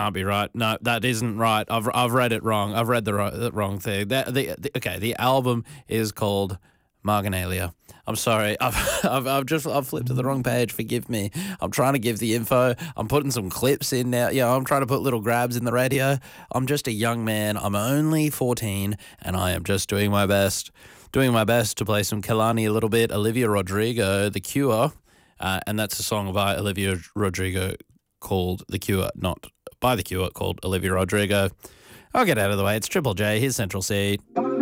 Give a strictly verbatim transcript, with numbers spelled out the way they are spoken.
can't be right. No, that isn't right. I've I've read it wrong. I've read the, ro- the wrong thing. That, the, the, okay, the album is called Marginalia. I'm sorry. I've, I've I've just I've flipped to the wrong page. Forgive me. I'm trying to give the info. I'm putting some clips in now. Yeah, I'm trying to put little grabs in the radio. I'm just a young man. I'm only fourteen, and I am just doing my best, doing my best to play some Kehlani a little bit. Olivia Rodrigo, The Cure, uh, and that's a song by Olivia Rodrigo called The Cure, not by The Cure, called Olivia Rodrigo. I'll get out of the way. It's Triple J. Here's Central C.